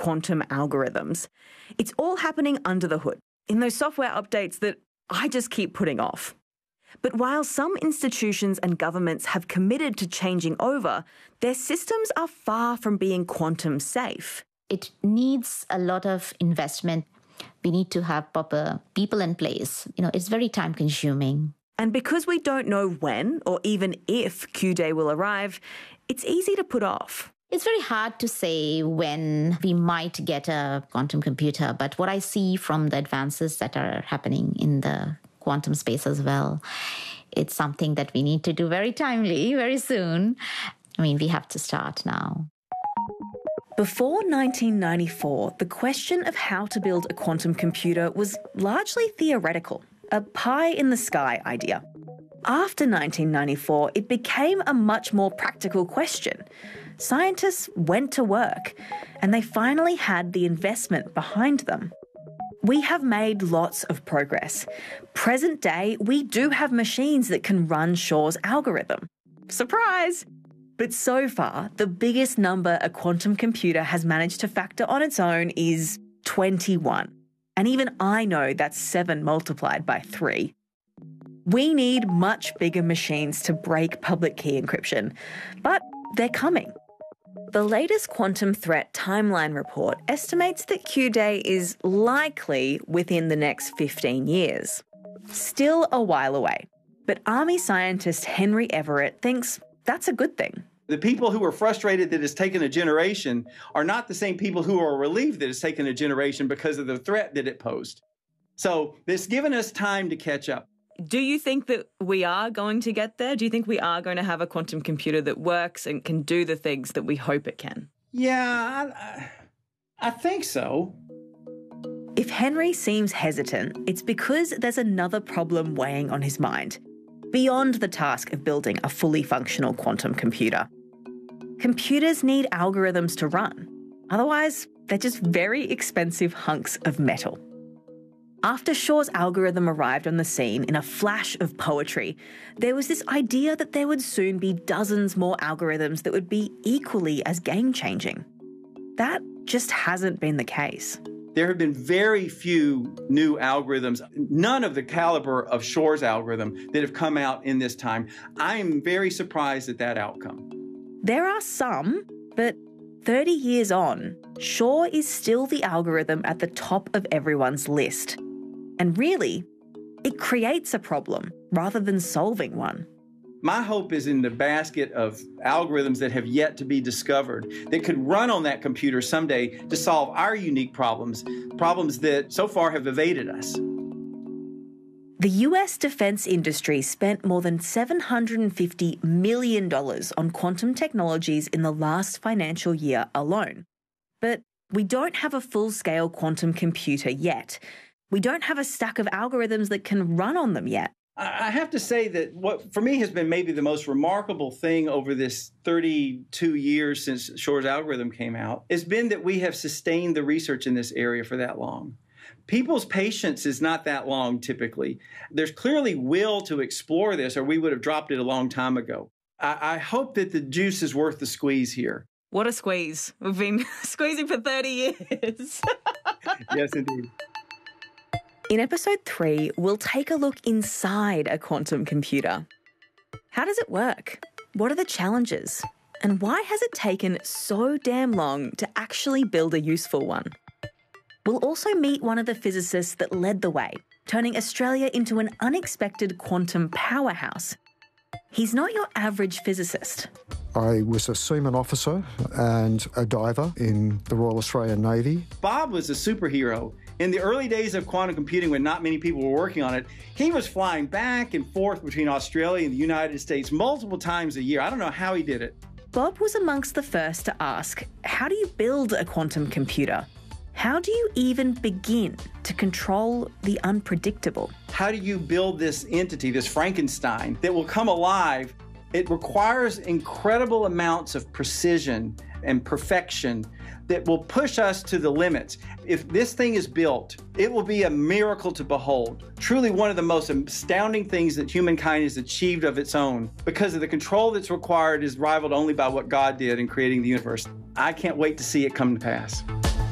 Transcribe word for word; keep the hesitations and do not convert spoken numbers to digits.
quantum algorithms. It's all happening under the hood, in those software updates that I just keep putting off. But while some institutions and governments have committed to changing over, their systems are far from being quantum safe. It needs a lot of investment. We need to have proper people in place. You know, it's very time consuming. And because we don't know when or even if Q-Day will arrive, it's easy to put off. It's very hard to say when we might get a quantum computer, but what I see from the advances that are happening in the quantum space as well, it's something that we need to do very timely, very soon. I mean, we have to start now. Before nineteen ninety-four, the question of how to build a quantum computer was largely theoretical, a pie-in-the-sky idea. After nineteen ninety-four, it became a much more practical question. Scientists went to work, and they finally had the investment behind them. We have made lots of progress. Present day, we do have machines that can run Shor's algorithm. Surprise! But so far, the biggest number a quantum computer has managed to factor on its own is twenty-one. And even I know that's seven multiplied by three. We need much bigger machines to break public key encryption, but they're coming. The latest quantum threat timeline report estimates that Q-Day is likely within the next fifteen years. Still a while away, but Army scientist Henry Everett thinks that's a good thing. The people who are frustrated that it's taken a generation are not the same people who are relieved that it's taken a generation because of the threat that it posed. So it's given us time to catch up. Do you think that we are going to get there? Do you think we are going to have a quantum computer that works and can do the things that we hope it can? Yeah, I, I think so. If Henry seems hesitant, it's because there's another problem weighing on his mind, beyond the task of building a fully functional quantum computer. Computers need algorithms to run. Otherwise, they're just very expensive hunks of metal. After Shor's algorithm arrived on the scene in a flash of poetry, there was this idea that there would soon be dozens more algorithms that would be equally as game-changing. That just hasn't been the case. There have been very few new algorithms, none of the caliber of Shor's algorithm that have come out in this time. I am very surprised at that outcome. There are some, but thirty years on, Shor is still the algorithm at the top of everyone's list. And really, it creates a problem rather than solving one. My hope is in the basket of algorithms that have yet to be discovered that could run on that computer someday to solve our unique problems, problems that so far have evaded us. The U S defense industry spent more than seven hundred fifty million dollars on quantum technologies in the last financial year alone. But we don't have a full-scale quantum computer yet. We don't have a stack of algorithms that can run on them yet. I have to say that what, for me, has been maybe the most remarkable thing over this thirty-two years since Shor's algorithm came out has been that we have sustained the research in this area for that long. People's patience is not that long, typically. There's clearly will to explore this, or we would have dropped it a long time ago. I, I hope that the juice is worth the squeeze here. What a squeeze. We've been squeezing for thirty years. Yes, indeed. In episode three, we'll take a look inside a quantum computer. How does it work? What are the challenges? And why has it taken so damn long to actually build a useful one? We'll also meet one of the physicists that led the way, turning Australia into an unexpected quantum powerhouse. He's not your average physicist. I was a seaman officer and a diver in the Royal Australian Navy. Bob was a superhero. In the early days of quantum computing, when not many people were working on it, he was flying back and forth between Australia and the United States multiple times a year. I don't know how he did it. Bob was amongst the first to ask, how do you build a quantum computer? How do you even begin to control the unpredictable? How do you build this entity, this Frankenstein, that will come alive? It requires incredible amounts of precision and perfection that will push us to the limits. If this thing is built, it will be a miracle to behold. Truly one of the most astounding things that humankind has achieved of its own, because of the control that's required is rivaled only by what God did in creating the universe. I can't wait to see it come to pass.